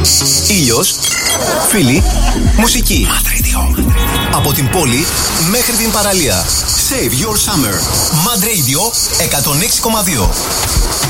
Ήλιος, φίλοι, μουσική. Mad Radio. Από την πόλη μέχρι την παραλία. Save your summer. Mad Radio 106,2.